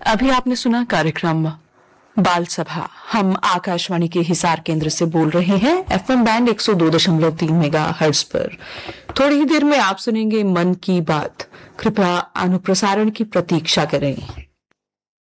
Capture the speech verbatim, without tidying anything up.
अभी आपने सुना कार्यक्रम बाल सभा। हम आकाशवाणी के हिसार केंद्र से बोल रहे हैं, एफएम बैंड एक सौ दो दशमलव तीन मेगा हर्ट्ज पर। थोड़ी ही देर में आप सुनेंगे मन की बात। कृपया अनुप्रसारण की प्रतीक्षा करें।